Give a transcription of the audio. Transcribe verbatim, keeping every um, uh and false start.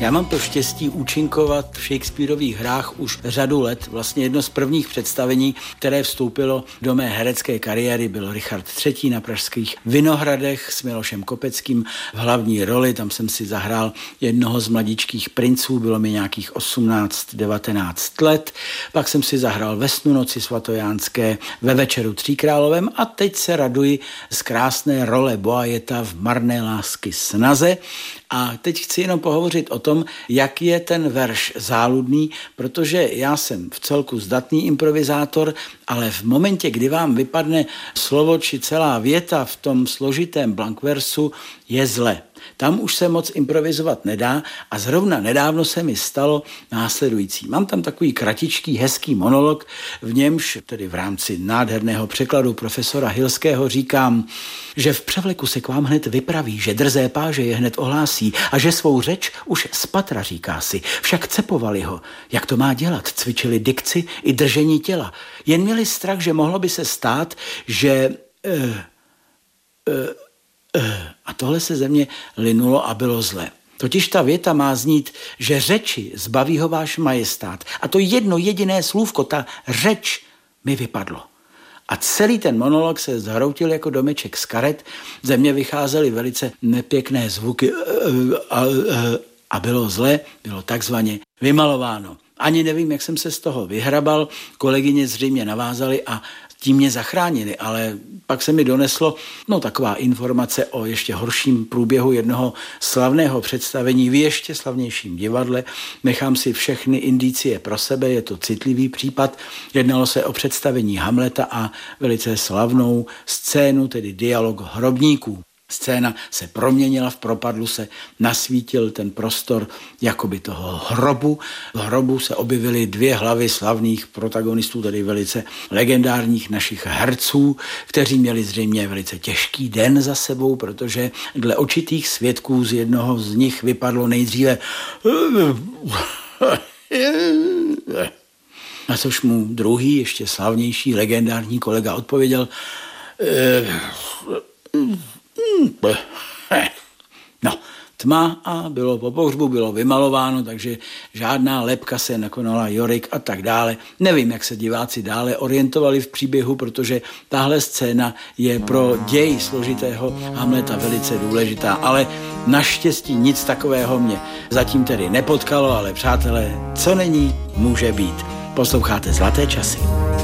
Já mám to štěstí účinkovat v Shakespeareových hrách už řadu let. Vlastně jedno z prvních představení, které vstoupilo do mé herecké kariéry, byl Richard třetí na pražských Vinohradech s Milošem Kopeckým v hlavní roli. Tam jsem si zahrál jednoho z mladičkých princů, bylo mi nějakých osmnáct devatenáct let. Pak jsem si zahrál ve Snu noci svatojánské, ve Večeru tříkrálovém a teď se raduji z krásné role Boajeta v Marné lásky snaze. A teď chci jenom pohovořit o tom, jak je ten verš záludný, protože já jsem v celku zdatný improvizátor, ale v momentě, kdy vám vypadne slovo či celá věta v tom složitém blankversu, je zle. Tam už se moc improvizovat nedá a zrovna nedávno se mi stalo následující. Mám tam takový kratičký, hezký monolog, v němž, tedy v rámci nádherného překladu profesora Hilského, říkám, že v převleku se k vám hned vypraví, že drzé páže je hned ohlásí a že svou řeč už z patra říká si. Však cepovali ho. Jak to má dělat? Cvičili dikci i držení těla. Jen měli strach, že mohlo by se stát, že... Uh, uh, A tohle se ze mě linulo a bylo zle. Totiž ta věta má znít, že řeči zbaví ho váš majestát. A to jedno jediné slůvko, ta řeč, mi vypadlo. A celý ten monolog se zhroutil jako domeček z karet. Ze mě vycházely velice nepěkné zvuky a, a bylo zle, bylo takzvaně vymalováno. Ani nevím, jak jsem se z toho vyhrabal, kolegyně zřejmě navázaly a tím mě zachránili, ale pak se mi doneslo no taková informace o ještě horším průběhu jednoho slavného představení v ještě slavnějším divadle. Nechám si všechny indicie pro sebe, je to citlivý případ. Jednalo se o představení Hamleta a velice slavnou scénu, tedy dialog hrobníků. Scéna se proměnila, v propadlu se nasvítil ten prostor jakoby toho hrobu. V hrobu se objevily dvě hlavy slavných protagonistů, tedy velice legendárních našich herců, kteří měli zřejmě velice těžký den za sebou, protože dle očitých svědků z jednoho z nich vypadlo nejdříve na což mu druhý, ještě slavnější, legendární kolega odpověděl no, tma a bylo po pohřbu, bylo vymalováno, takže žádná lebka se nekonala, Jorik a tak dále. Nevím, jak se diváci dále orientovali v příběhu, protože tahle scéna je pro děj složitého Hamleta velice důležitá, ale naštěstí nic takového mě zatím tedy nepotkalo, ale přátelé, co není, může být. Posloucháte Zlaté časy.